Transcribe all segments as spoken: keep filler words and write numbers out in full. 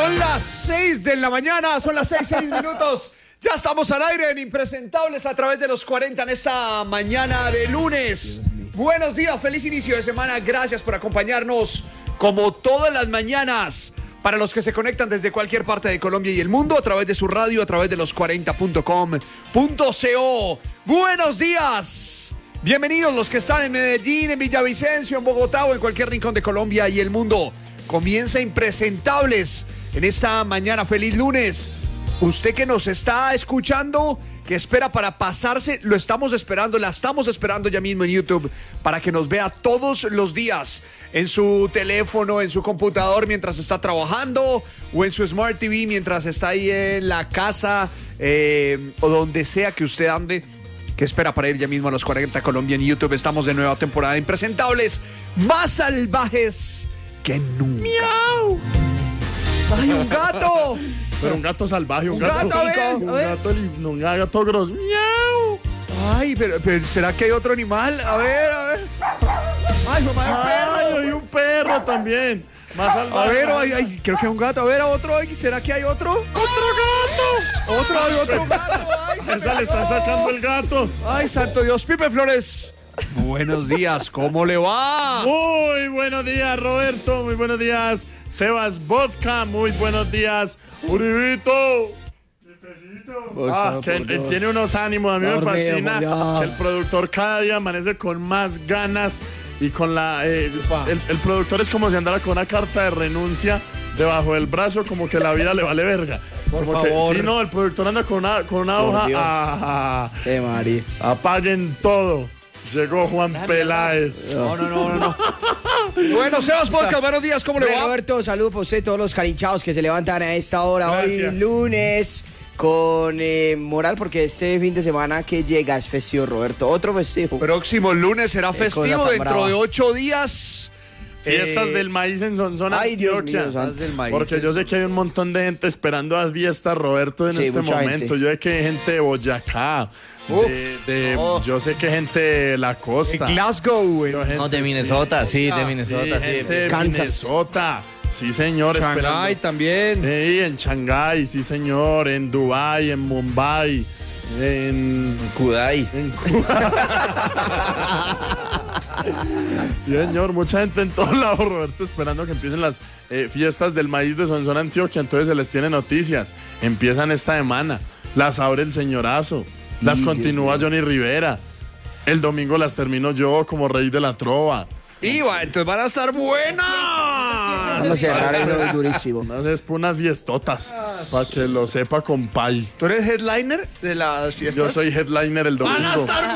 Son las seis de la mañana, son las seis, seis minutos. Ya estamos al aire en Impresentables a través de los cuarenta en esta mañana de lunes. Buenos días, feliz inicio de semana. Gracias por acompañarnos como todas las mañanas. Para los que se conectan desde cualquier parte de Colombia y el mundo a través de su radio, a través de los cuarenta punto com punto co. Buenos días. Bienvenidos los que están en Medellín, en Villavicencio, en Bogotá o en cualquier rincón de Colombia y el mundo. Comienza Impresentables en esta mañana. Feliz lunes. Usted que nos está escuchando, que espera para pasarse, lo estamos esperando, la estamos esperando ya mismo en YouTube para que nos vea todos los días en su teléfono, en su computador mientras está trabajando o en su Smart T V mientras está ahí en la casa eh, o donde sea que usted ande. Que espera para ir ya mismo a los cuarenta Colombia en YouTube. Estamos de nueva temporada de Impresentables, más salvajes que nunca. ¡Miau! ¡Ay, un gato! Pero un gato salvaje, un, un gato, gato, a ver, un a ver. gato, un gato grosso. ¡Miau! Ay, pero, pero ¿será que hay otro animal? A ver, a ver. Ay, mamá, hay un perro. Ay, hay un perro también. Más salvaje. A ver, ay, ay, creo que hay un gato. A ver, a otro. Ay, ¿será que hay otro? ¡Otro gato! Otro, hay otro gato. Ay, se Esa me le están pegó. sacando el gato. Ay, santo Dios. Pipe Flores. Buenos días, ¿cómo le va? Muy buenos días, Roberto. Muy buenos días, Sebas Vodka. Muy buenos días, Uribito. Ah, que él, él tiene unos ánimos. A mí me fascina que el productor cada día amanece con más ganas y con la... Eh, el, el productor es como si andara con una carta de renuncia debajo del brazo, como que la vida le vale verga. Por como favor. Que, sí, no, el productor anda con una, con una hoja. Ah, ¡Qué María! apaguen todo. Llegó Juan Peláez. No, no, no, no, no. Bueno, Sebas Podcast, buenos días, ¿cómo le Bueno, va? Roberto, saludos para usted, todos los carinchados que se levantan a esta hora. Gracias. Hoy lunes con eh, moral, porque este fin de semana que llega es festivo, Roberto. Otro festivo. Próximo lunes será Qué cosa festivo tan dentro brava. de ocho días. Fiestas Eh, del maíz en Sonsón, ay, Dios Antioquia. mío, santo. del maíz. Porque yo sé que hay un montón de gente esperando las fiestas, Roberto, en Sí, este mucha momento. gente. Yo sé que hay gente de Boyacá, Uf. de, de- Oh. yo sé que hay gente de la costa. En Glasgow, en Yo gente- No, de Minnesota, sí, Ah, de Sí, Minnesota, sí. gente de Kansas. Minnesota. Sí, señor, Shanghái esperando. también. Sí, en Shanghái, sí, señor. En Dubái, en Mumbai, en... Kudai. En Cuba. Sí, señor, mucha gente en todos lados, Roberto, esperando que empiecen las eh, fiestas del maíz de Sonsón, Antioquia. Entonces se les tiene noticias. Empiezan esta semana. Las abre el señorazo. Las Y, continúa Johnny Rivera. El domingo las termino yo como rey de la trova. Y va, entonces van a estar buenas. Vamos a cerrar eso durísimo. Unas, es unas fiestotas. Para que lo sepa, compay. ¿Tú eres headliner de las fiestas? Yo soy headliner el domingo. ¡Van a estar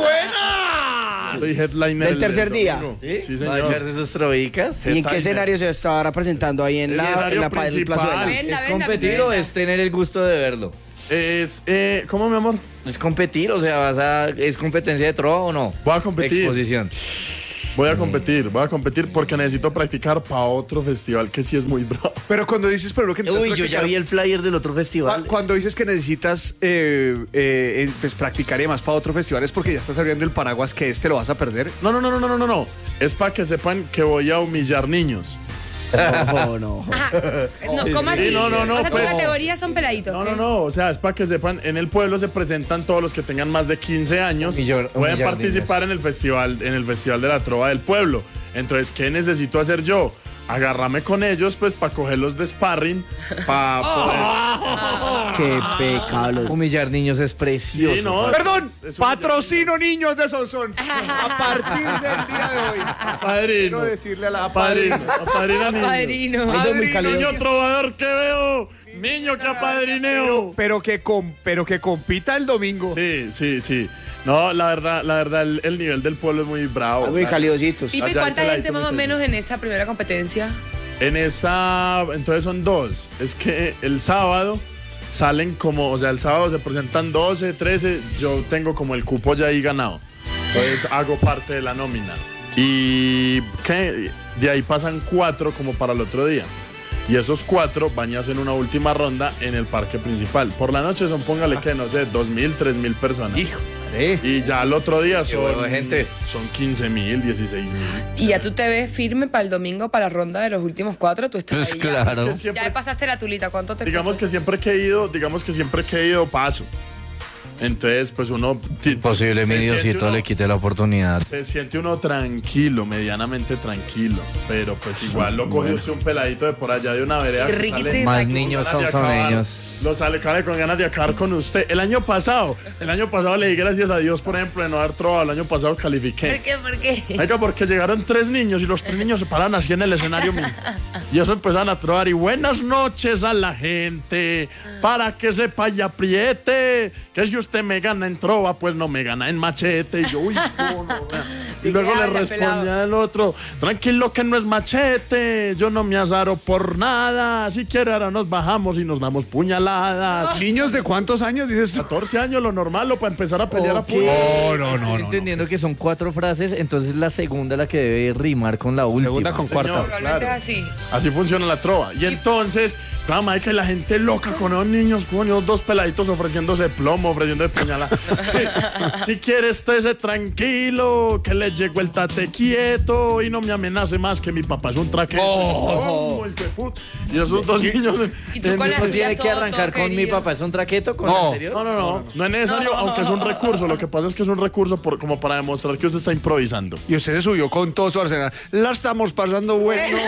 buenas! Soy headliner ¿Del el- tercer el día? domingo. ¿Sí? Sí, ¿Va a señor. echarse sus trovicas? ¿Y en qué Headliner. escenario se estará presentando ahí en El la, escenario en la pa- el principal. plazuela? Venda, ¿Es venda, competir o venda. es tener el gusto de verlo? Es, eh, ¿cómo, mi amor? ¿Es competir? O sea, vas a, ¿es competencia de trova o no? Voy a competir. Exposición. Voy a competir, voy a competir porque necesito practicar para otro festival que sí es muy bravo. Pero cuando dices, pero lo que necesitas Uy, yo ya practicar- vi el flyer del otro Cu- festival. Cuando dices que necesitas eh, eh, eh, pues practicar y más para otro festival es porque ya estás abriendo el paraguas que este lo vas a perder. No, no, no, no, no, no, no. Es para que sepan que voy a humillar niños. No, no. No, ¿cómo así? Sí, no, no, no, O sea, tu pues- categoría son peladitos. No, ¿qué? no, no. O sea, es para que sepan, en el pueblo se presentan todos los que tengan más de quince años. Humillar- Pueden humillar participar en el festival, en el festival de la trova del pueblo. Entonces, ¿qué necesito hacer yo? Agarrarme con ellos, pues, para cogerlos de sparring, para poder... Qué pecado. Humillar niños es precioso. Sí, no. Perdón, Es- es un- patrocino niños de Sonsón. A partir del día de hoy. Padrino. Quiero decirle a la Padrino. Apadrina niños. Padrino. Ay, dos muy cálidos. Niño trovador que veo. Niño que apadrineo. Pero que, com- pero que compita el domingo. Sí, sí, sí. No, la verdad, la verdad, el, el nivel del pueblo es muy bravo. Muy calidositos. Pipe, Allá ¿cuánta hay gente peladito más o muy menos en esta primera competencia? En esa, entonces son dos. Es que el sábado salen como, o sea, el sábado se presentan doce, trece. Yo tengo como el cupo ya ahí ganado. Entonces hago parte de la nómina. Y ¿qué? De ahí pasan cuatro como para el otro día. Y esos cuatro van y hacen una última ronda en el parque principal. Por la noche son, póngale que, no sé, dos mil, tres mil personas. Hijo. Sí. Y ya el otro día son, huevo de gente. son quince mil, dieciséis mil. Y ya tú te ves firme para el domingo, para la ronda de los últimos cuatro, tú estás Pues ahí ya. claro. Es que siempre- Ya pasaste la tulita, ¿cuánto te Digamos costó? que siempre que he ido, digamos que siempre que he ido paso. Entonces, pues uno... ti- Posible se mi siente Diosito uno- le quite la oportunidad. Se siente uno tranquilo, medianamente tranquilo. Pero pues igual lo coge usted un peladito de por allá de una vereda. que Riquiti, sale Más Raquel. niños ganas son de acabar. soneños. Lo sale sale con ganas de acabar con usted. El año pasado, el año pasado le di gracias a Dios, por ejemplo, de no haber trovado. El año pasado ¿Por califiqué. qué? ¿Por qué? Oiga, porque llegaron tres niños y los tres niños se paran así en el escenario mío. Y eso empezaron a trobar. Y buenas noches a la gente. Para que sepa y apriete. Que si usted me gana en trova, pues no me gana en machete. Y yo, uy, no, no, vea. Y ¿De luego qué le habla, respondía pelado? el otro, tranquilo que no es machete. Yo no me azaro por nada. Si quiere ahora nos bajamos y nos damos puñaladas. ¿Niños de cuántos años dices tú? catorce años, lo normal, lo para empezar a pelear a Ok. puño. No, no, no, Estoy no, entendiendo que son cuatro frases, entonces la segunda la que debe rimar con la última. Segunda con cuarta. Normalmente claro. es así. Así funciona la trova. Y entonces, claro, madre, que la gente loca con los niños, con los dos peladitos ofreciéndose plomo, ofreciendo puñalada. Si quieres, estése tranquilo, que le llegó el tate quieto y no me amenace más que mi papá es un traqueto. Oh, hijo de puta. Y esos dos niños. Y tú con la Esto tuya tiene que todo, arrancar todo con mi querido. papá, ¿es un traqueto con No. el anterior? No, no, no, no es necesario, aunque es un recurso. Lo que pasa es que es un recurso por, como para demostrar que usted está improvisando. Y usted se subió con todo su arsenal. La estamos pasando bueno.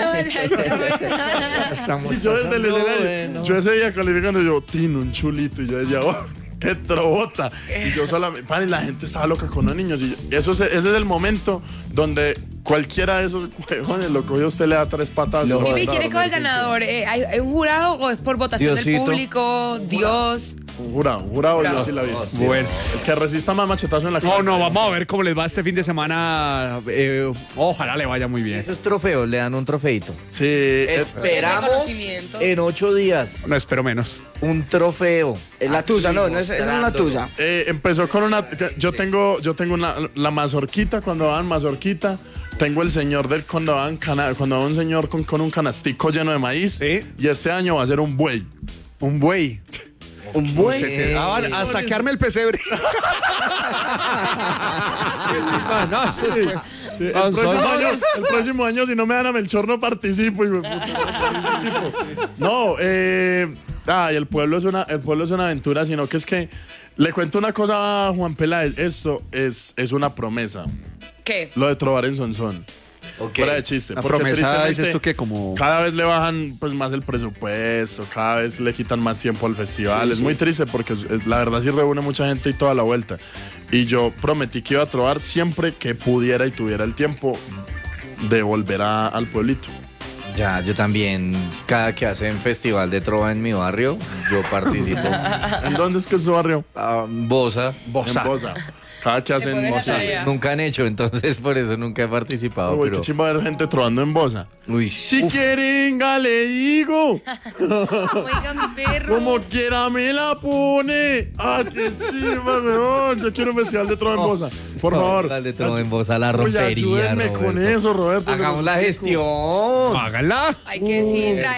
Estamos Y yo desde el pasando escenario, bueno. yo ese día calificando, yo, Tino, un chulito. Y yo decía, oh, qué trobota. Y yo solamente, pan, y la gente estaba loca con los niños. Y yo- eso es, ese es el momento donde cualquiera de esos huevones lo cogió, usted le da tres patadas. Lo- Y ¿quién es como el ganador? ¿Eh, ¿Hay, hay un jurado o es por votación del Diosito. público? Dios. Un jurado, un jurado, yo Jurado. sí la vi. Bueno. El que resista más machetazo en la No, cabeza. no, vamos a ver cómo les va este fin de semana. Eh, ojalá le vaya muy bien. Eso es trofeo, le dan un trofeito. Sí, es- Esperamos Reconocimiento. en ocho días No espero menos. un trofeo. Es la tuya, no, no es, es una tuya. Eh, empezó con una. Yo tengo, yo tengo una, la mazorquita cuando daban mazorquita. Tengo el señor del cuando daban cana, cuando daban un señor con, con un canastico lleno de maíz. Sí. Y este año va a ser un buey. Un buey. Un buen. Se quedaban a saquearme el pesebre. no, eso es- Sí, el, Son- próximo son- año, el próximo año, si no me dan a Melchor, no participo. hijo de puta. No, eh. Ay, el pueblo es una, el pueblo es una aventura, sino que es que le cuento una cosa a Juan Peláez. Esto es, es una promesa. ¿Qué? Lo de trobar en Sonsón. Ok. Fuera de chiste. La porque promesa tristemente, dices tú que como- cada vez le bajan pues más el presupuesto, cada vez le quitan más tiempo al festival. Es muy triste porque es- es- la verdad sí reúne mucha gente y toda la vuelta. Y yo prometí que iba a trobar siempre que pudiera y tuviera el tiempo de volver a- al pueblito. Ya, yo también, cada que hacen festival de trova en mi barrio, yo participo. ¿En dónde es que es su barrio? Ah, Bosa. Bosa. En Bosa. Cada que hacen pones la Bosa. tarea. Nunca han hecho, entonces por eso nunca he participado. Uy, pero... qué chimba ver gente trovando en Bosa. Uy, Si quieringa le digo, Oiga, mi perro. como quiera me la pone. Ah, qué chimba, weón. Yo quiero un festival de trova en Bosa. Por favor. Dale, trova en Bosa, la Oye, rompería, ayúdenme Roberto. con eso, Roberto. Hagamos la Se los suplico. gestión. Háganla. Hay que sí, trae